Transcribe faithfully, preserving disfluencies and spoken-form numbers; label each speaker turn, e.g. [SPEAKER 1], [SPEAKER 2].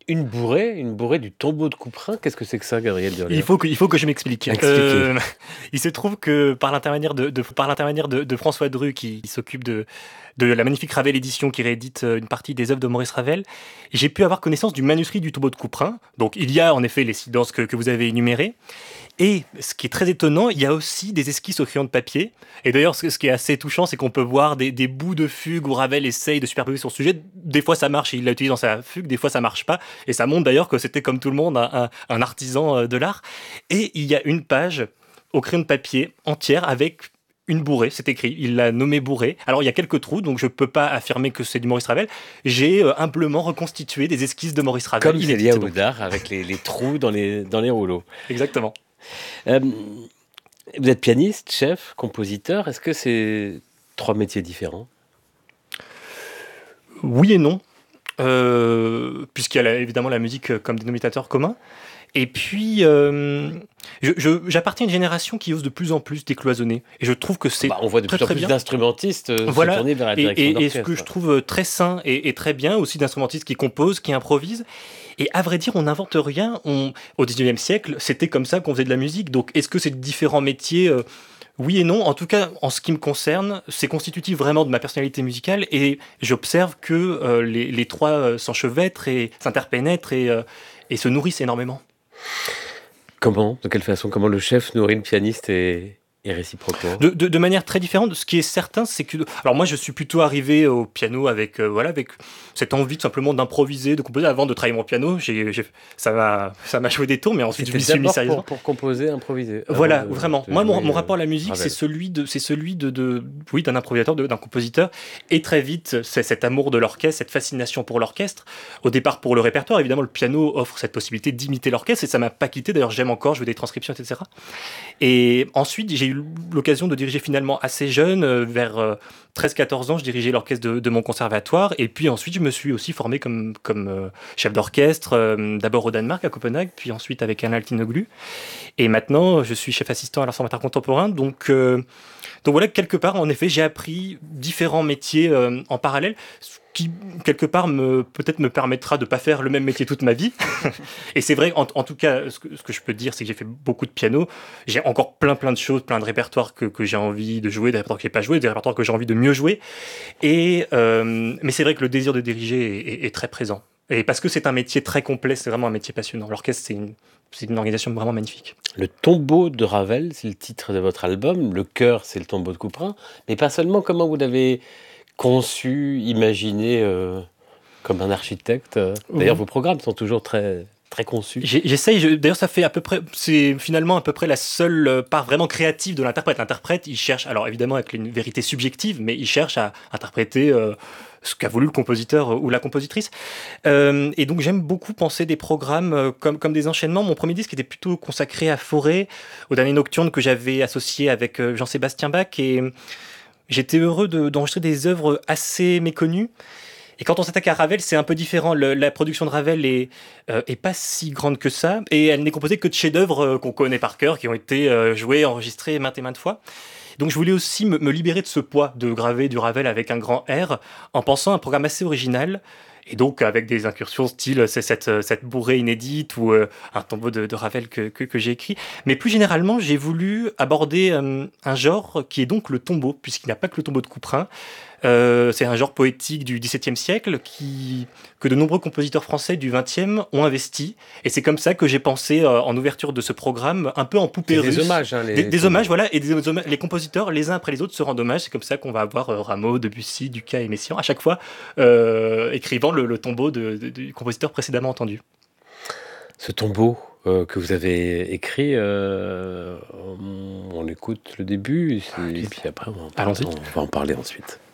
[SPEAKER 1] Une bourrée, une bourrée du tombeau de Couperin, qu'est-ce que c'est que ça, Gabriel Durlier?
[SPEAKER 2] Il faut que, il faut que je m'explique. Euh, il se trouve que par l'intermédiaire de, de- par l'intermédiaire de, de François Dru, qui, qui s'occupe de, de la magnifique Ravel Édition, qui réédite euh, une partie des œuvres de Maurice Ravel, j'ai pu avoir connaissance du manuscrit du tombeau de Couperin. Donc il y a en effet les silences que, que vous avez énumérées. Et ce qui est très étonnant, il y a aussi des esquisses au crayon de papier. Et d'ailleurs, ce ce qui est assez touchant, c'est qu'on peut voir des, des bouts de fugue où Ravel essaye de superposer son sujet. Des fois, ça marche et il l'a utilisé dans sa fugue, des fois, ça marche pas. Et ça montre d'ailleurs que c'était comme tout le monde, un, un- un artisan euh, de l'art. Et il y a une page au crayon de papier entière avec une bourrée, c'est écrit, il l'a nommé bourrée. Alors il y a quelques trous, donc je peux pas affirmer que c'est du Maurice Ravel. J'ai euh, humblement reconstitué des esquisses de Maurice Ravel.
[SPEAKER 1] Comme
[SPEAKER 2] inédites,
[SPEAKER 1] Célia
[SPEAKER 2] donc.
[SPEAKER 1] Oudard, avec les, les trous dans les, dans les rouleaux.
[SPEAKER 2] Exactement.
[SPEAKER 1] Euh, vous êtes pianiste, chef, compositeur. Est-ce que c'est trois métiers différents?
[SPEAKER 2] Oui et non. Euh, puisqu'il y a la- évidemment la musique euh, comme dénominateur commun. Et puis, euh, je- je- j'appartiens à une génération qui ose de plus en plus décloisonner. Et je trouve que c'est
[SPEAKER 1] Bah, on voit de
[SPEAKER 2] très
[SPEAKER 1] plus en
[SPEAKER 2] très
[SPEAKER 1] plus
[SPEAKER 2] bien.
[SPEAKER 1] d'instrumentistes euh, se
[SPEAKER 2] Voilà.
[SPEAKER 1] tourner vers la
[SPEAKER 2] Et,
[SPEAKER 1] direction
[SPEAKER 2] et- et ce
[SPEAKER 1] d'orchestre.
[SPEAKER 2] que je trouve euh, très sain et, et très bien, aussi d'instrumentistes qui composent, qui improvisent. Et à vrai dire, on n'invente rien. On, au dix-neuvième siècle, c'était comme ça qu'on faisait de la musique. Donc, est-ce que c'est différents métiers? Euh, Oui et non. En tout cas, en ce qui me concerne, c'est constitutif vraiment de ma personnalité musicale. Et j'observe que euh, les, les trois euh, s'enchevêtrent et s'interpénètrent et, euh, et se nourrissent énormément.
[SPEAKER 1] Comment? De quelle façon? Comment le chef nourrit le pianiste et, et réciproquement?
[SPEAKER 2] De, de, de manière très différente. Ce qui est certain, c'est que... Alors moi, je suis plutôt arrivé au piano avec, euh, voilà, avec cette envie tout simplement d'improviser, de composer. Avant de travailler mon piano, j'ai, j'ai- ça m'a ça m'a joué des tours, mais ensuite je
[SPEAKER 1] C'était
[SPEAKER 2] m'y suis mis
[SPEAKER 1] d'abord
[SPEAKER 2] sérieusement.
[SPEAKER 1] pour, pour composer, improviser. avant
[SPEAKER 2] Voilà,
[SPEAKER 1] de-
[SPEAKER 2] vraiment.
[SPEAKER 1] de
[SPEAKER 2] Moi, mon,
[SPEAKER 1] jouer,
[SPEAKER 2] mon
[SPEAKER 1] euh,
[SPEAKER 2] rapport à la musique, c'est
[SPEAKER 1] Ravel.
[SPEAKER 2] celui de, c'est celui de, de, oui, d'un improvisateur, de- d'un compositeur. Et très vite, c'est cet amour de l'orchestre, cette fascination pour l'orchestre. Au départ, pour le répertoire, évidemment, le piano offre cette possibilité d'imiter l'orchestre et ça m'a pas quitté. D'ailleurs, j'aime encore, je fais des transcriptions, et cetera. Et ensuite, j'ai eu l'occasion de diriger finalement assez jeune, euh, vers euh, treize quatorze ans, je dirigeais l'orchestre de, de mon conservatoire. Et puis ensuite, je me suis aussi formé comme, comme euh, chef d'orchestre, euh, d'abord au Danemark, à Copenhague, puis ensuite avec Alain Altinoglu. Et maintenant, je suis chef assistant à l'Ensemble contemporain. Donc, euh, donc voilà, quelque part, en effet, j'ai appris différents métiers euh, en parallèle, ce qui, quelque part, me, peut-être me permettra de ne pas faire le même métier toute ma vie. Et c'est vrai, en, en tout cas, ce que, ce que je peux dire, c'est que j'ai fait beaucoup de piano. J'ai encore plein, plein de choses, plein de répertoires que, que j'ai envie de jouer, des répertoires que j'ai pas joué, des répertoires que j'ai envie de mieux jouer. Et, euh, mais c'est vrai que le désir de diriger est, est- est très présent. Et parce que c'est un métier très complet, c'est vraiment un métier passionnant. L'orchestre, c'est une, c'est une organisation vraiment magnifique.
[SPEAKER 1] Le tombeau de Ravel, c'est le titre de votre album. Le cœur, c'est le tombeau de Couperin. Mais pas seulement. Comment vous l'avez conçu, imaginé euh, comme un architecte? euh D'ailleurs,
[SPEAKER 2] Vous-
[SPEAKER 1] vos programmes sont toujours très, très conçus.
[SPEAKER 2] J'ai- J'essaye, je- d'ailleurs ça fait à peu près, c'est finalement à peu près la seule euh, part vraiment créative de l'interprète. L'interprète, il cherche, alors évidemment avec une vérité subjective, mais il cherche à interpréter euh, ce qu'a voulu le compositeur euh, ou la compositrice. Euh, et donc j'aime beaucoup penser des programmes euh, comme, comme des enchaînements. Mon premier disque était plutôt consacré à Fauré, au dernier Nocturne que j'avais associé avec euh, Jean-Sébastien Bach. Et j'étais heureux de- d'enregistrer des œuvres assez méconnues. Et quand on s'attaque à Ravel, c'est un peu différent. Le- la production de Ravel est, euh, est pas si grande que ça, et elle n'est composée que de chefs-d'œuvre euh, qu'on connaît par cœur, qui ont été euh, joués, enregistrés maintes et maintes fois. Donc je voulais aussi me, me libérer de ce poids de graver du Ravel avec un grand R, en pensant à un programme assez original. Et donc avec des incursions style c'est cette, euh, cette bourrée inédite ou euh, un tombeau de, de Ravel que, que, que j'ai écrit. Mais plus généralement, j'ai voulu aborder euh, un genre qui est donc le tombeau, puisqu'il n'y a pas que le tombeau de Couperin. Euh, c'est un genre poétique du dix-septième siècle qui, que de nombreux compositeurs français du vingtième ont investi. Et c'est comme ça que j'ai pensé, euh, en ouverture de ce programme, un peu en poupée
[SPEAKER 1] C'est
[SPEAKER 2] russe.
[SPEAKER 1] des hommages. Hein, les
[SPEAKER 2] Des, des
[SPEAKER 1] tombeaux.
[SPEAKER 2] hommages, voilà, et des hommages- les compositeurs, les uns après les autres, se rendent hommage. C'est comme ça qu'on va avoir euh, Rameau, Debussy, Dukas et Messiaen, à chaque fois euh, écrivant le, le tombeau de- de- du compositeur précédemment entendu.
[SPEAKER 1] Ce tombeau euh, que vous avez écrit, euh, on, on écoute le début, et
[SPEAKER 2] Allez-y.
[SPEAKER 1] puis après on, en
[SPEAKER 2] Allons-y.
[SPEAKER 1] parle- on va en parler ensuite.